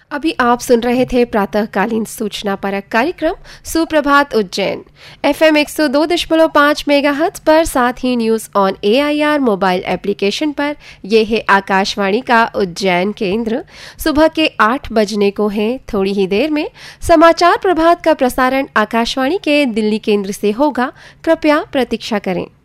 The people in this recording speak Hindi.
अभी आप सुन रहे थे प्रातःकालीन सूचना परक कार्यक्रम सुप्रभात उज्जैन FM 102.5 मेगाहर्ट्ज पर, साथ ही news on AIR mobile application पर। ये है आकाशवाणी का उज्जैन केंद्र। सुबह के 8 बजने को है। थोड़ी ही देर में समाचार प्रभात का प्रसारण आकाशवाणी के दिल्ली केंद्र से होगा। कृपया प्रतीक्षा करें।